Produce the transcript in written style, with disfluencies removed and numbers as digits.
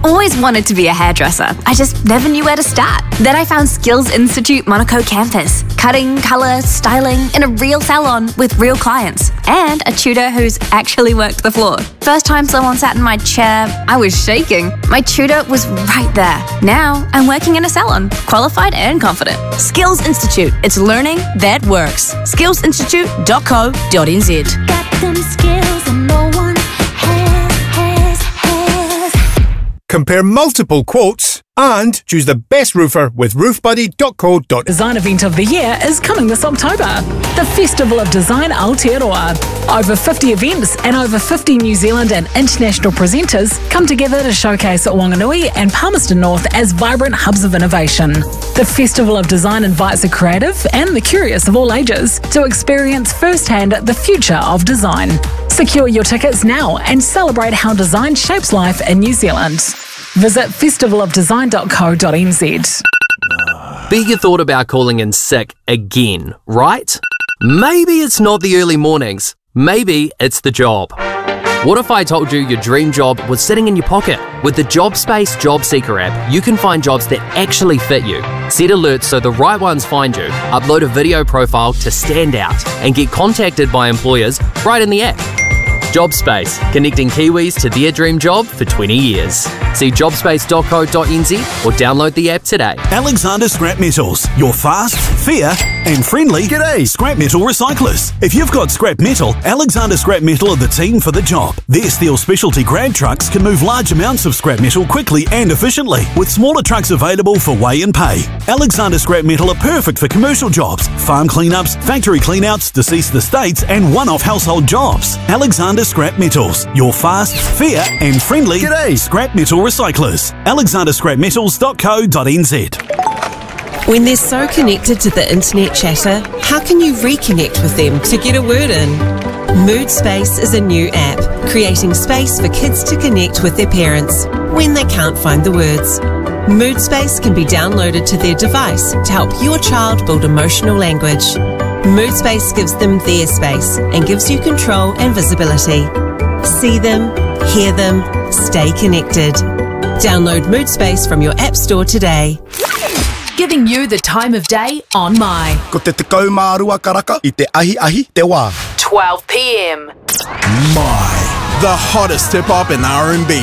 always wanted to be a hairdresser. I just never knew where to start. Then I found Skills Institute Monaco campus. Cutting, colour, styling in a real salon with real clients. And a tutor who's actually worked the floor. First time someone sat in my chair, I was shaking. My tutor was right there. Now I'm working in a salon, qualified and confident. Skills Institute. It's learning that works. skillsinstitute.co.nz. Got them skills and no one has. Compare multiple quotes and choose the best roofer with roofbuddy.co.nz. Design Event of the Year is coming this October. The Festival of Design Aotearoa. Over 50 events and over 50 New Zealand and international presenters come together to showcase Wanganui and Palmerston North as vibrant hubs of innovation. The Festival of Design invites the creative and the curious of all ages to experience firsthand the future of design. Secure your tickets now and celebrate how design shapes life in New Zealand. Visit festivalofdesign.co.nz. Bega thought about calling in sick again, right? Maybe it's not the early mornings. Maybe it's the job. What if I told you your dream job was sitting in your pocket? With the JobSpace Job Seeker app, you can find jobs that actually fit you. Set alerts so the right ones find you, upload a video profile to stand out, and get contacted by employers right in the app. JobSpace, connecting Kiwis to their dream job for 20 years. See jobspace.co.nz or download the app today. Alexander Scrap Metals, your fast, fair and friendly scrap metal recyclers. If you've got scrap metal, Alexander Scrap Metal are the team for the job. Their steel specialty grab trucks can move large amounts of scrap metal quickly and efficiently, with smaller trucks available for weigh and pay. Alexander Scrap Metal are perfect for commercial jobs, farm cleanups, factory cleanouts, deceased estates and one-off household jobs. Alexander Scrap Metals, your fast, fair and friendly scrap metal recyclers. alexanderscrapmetals.co.nz. When they're so connected to the internet chatter, how can you reconnect with them to get a word in? Mood Space is a new app, creating space for kids to connect with their parents when they can't find the words. Mood Space can be downloaded to their device to help your child build emotional language. Mood Space gives them their space and gives you control and visibility. See them, hear them, stay connected. Download Mood Space from your app store today. Giving you the time of day on My. Ko te tekau mā rua karaka I te ahi te wā. 12 p.m. My, the hottest hip-hop and R&B.